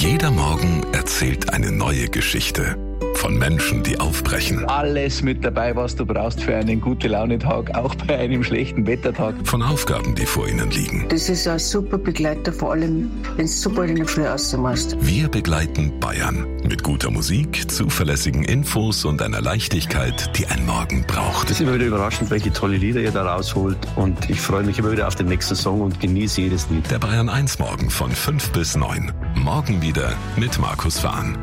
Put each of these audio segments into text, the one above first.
Jeder Morgen erzählt eine neue Geschichte. Von Menschen, die aufbrechen. Alles mit dabei, was du brauchst für einen Gute-Laune-Tag, auch bei einem schlechten Wettertag. Von Aufgaben, die vor ihnen liegen. Das ist ein super Begleiter, vor allem, wenn du super in der Früh rausmachst. Wir begleiten Bayern. Mit guter Musik, zuverlässigen Infos und einer Leichtigkeit, die ein Morgen braucht. Es ist immer wieder überraschend, welche tolle Lieder ihr da rausholt. Und ich freue mich immer wieder auf den nächsten Song und genieße jedes Lied. Der Bayern 1 Morgen von 5 bis 9. Morgen wieder mit Markus Fahn.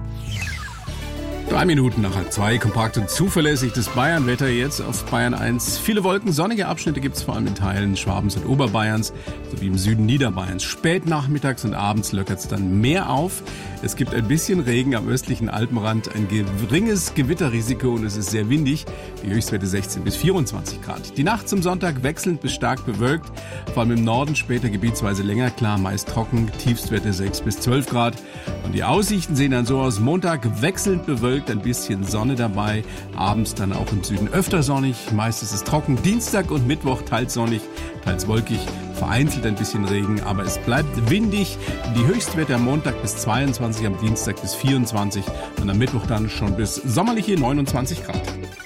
3 Minuten nach 1:30, kompakt und zuverlässig das Bayern-Wetter jetzt auf Bayern 1. Viele Wolken, sonnige Abschnitte gibt es vor allem in Teilen Schwabens und Oberbayerns sowie im Süden Niederbayerns. Spät nachmittags und abends löckert es dann mehr auf. Es gibt ein bisschen Regen am östlichen Alpenrand, ein geringes Gewitterrisiko und es ist sehr windig. Die Höchstwerte 16 bis 24 Grad. Die Nacht zum Sonntag wechselnd bis stark bewölkt, vor allem im Norden später gebietsweise länger klar, meist trocken, Tiefstwerte 6 bis 12 Grad. Und die Aussichten sehen dann so aus: Montag wechselnd bewölkt, ein bisschen Sonne dabei, abends dann auch im Süden öfter sonnig, meist ist es trocken. Dienstag und Mittwoch teils sonnig, teils wolkig, vereinzelt ein bisschen Regen, aber es bleibt windig. Die Höchstwerte am Montag bis 22, am Dienstag bis 24 und am Mittwoch dann schon bis sommerliche 29 Grad.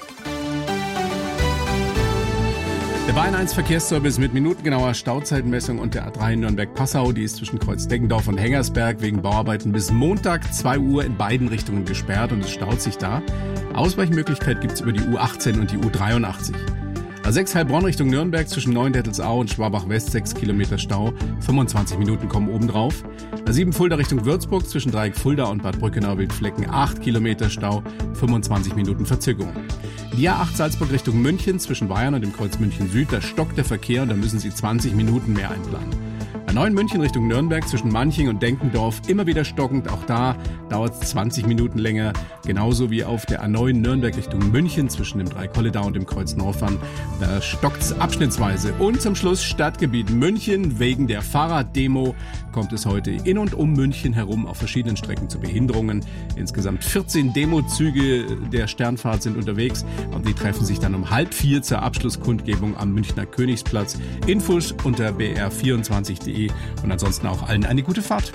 Der Bayern 1 Verkehrsservice mit minutengenauer Stauzeitenmessung und der A3 Nürnberg-Passau, die ist zwischen Kreuzdeggendorf und Hengersberg wegen Bauarbeiten bis Montag 2 Uhr in beiden Richtungen gesperrt und es staut sich da. Ausweichmöglichkeit gibt's über die U18 und die U83. A6 Heilbronn Richtung Nürnberg zwischen Neuendettelsau und Schwabach-West 6 Kilometer Stau, 25 Minuten kommen obendrauf. A7 Fulda Richtung Würzburg zwischen Dreieck Fulda und Bad Brückenau-Wildflecken 8 Kilometer Stau, 25 Minuten Verzögerung. Die A8 Salzburg Richtung München zwischen Bayern und dem Kreuz München Süd, da stockt der Verkehr und da müssen Sie 20 Minuten mehr einplanen. A9 München Richtung Nürnberg zwischen Manching und Denkendorf immer wieder stockend, auch da dauert es 20 Minuten länger, genauso wie auf der A9 Nürnberg Richtung München zwischen dem Dreikolledau und dem Kreuz Norfern, da stockt es abschnittsweise. Und zum Schluss Stadtgebiet München, wegen der Fahrraddemo kommt es heute in und um München herum auf verschiedenen Strecken zu Behinderungen. Insgesamt 14 Demozüge der Sternfahrt sind unterwegs und die treffen sich dann um 3:30 zur Abschlusskundgebung am Münchner Königsplatz. Infos unter br24.de und ansonsten auch allen eine gute Fahrt.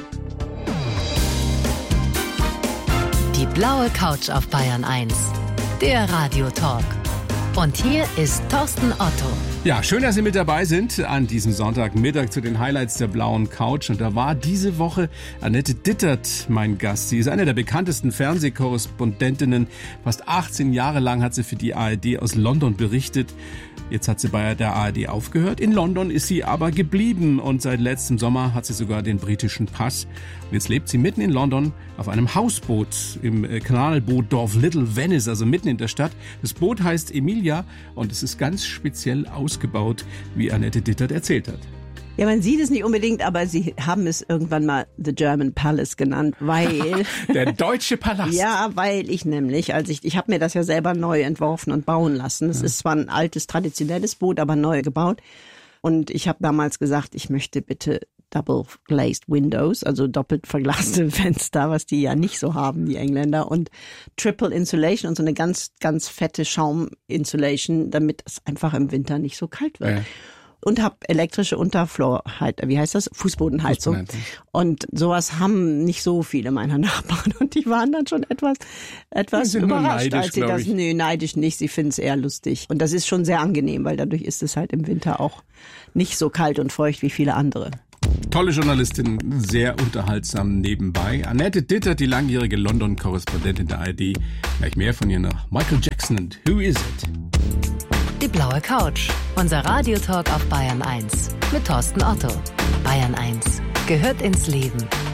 Die blaue Couch auf Bayern 1, der Radiotalk. Und hier ist Thorsten Otto. Ja, schön, dass Sie mit dabei sind an diesem Sonntagmittag zu den Highlights der blauen Couch. Und da war diese Woche Annette Dittert mein Gast. Sie ist eine der bekanntesten Fernsehkorrespondentinnen. Fast 18 Jahre lang hat sie für die ARD aus London berichtet. Jetzt hat sie bei der ARD aufgehört. In London ist sie aber geblieben und seit letztem Sommer hat sie sogar den britischen Pass. Und jetzt lebt sie mitten in London auf einem Hausboot im Kanalbootdorf Little Venice, also mitten in der Stadt. Das Boot heißt Emilia und es ist ganz speziell ausgebaut, wie Annette Dittert erzählt hat. Ja, man sieht es nicht unbedingt, aber sie haben es irgendwann mal The German Palace genannt, weil... Der deutsche Palast. Ja, weil ich nämlich, ich habe mir das ja selber neu entworfen und bauen lassen. Es ist zwar ein altes, traditionelles Boot, aber neu gebaut. Und ich habe damals gesagt, ich möchte bitte Double Glazed Windows, also doppelt verglaste Fenster, was die ja nicht so haben, die Engländer, und Triple Insulation und so eine ganz, ganz fette Schaum-Insulation, damit es einfach im Winter nicht so kalt wird. Ja. Und habe elektrische Fußbodenheizung. Und sowas haben nicht so viele meiner Nachbarn. Und die waren dann schon etwas überrascht, als sie das... Nee, neidisch nicht. Sie finden es eher lustig. Und das ist schon sehr angenehm, weil dadurch ist es halt im Winter auch nicht so kalt und feucht wie viele andere. Tolle Journalistin, sehr unterhaltsam nebenbei. Annette Dittert, die langjährige London-Korrespondentin der ARD. Gleich mehr von ihr nach Michael Jackson und Who Is It? Die blaue Couch, unser Radiotalk auf Bayern 1 mit Thorsten Otto. Bayern 1 gehört ins Leben.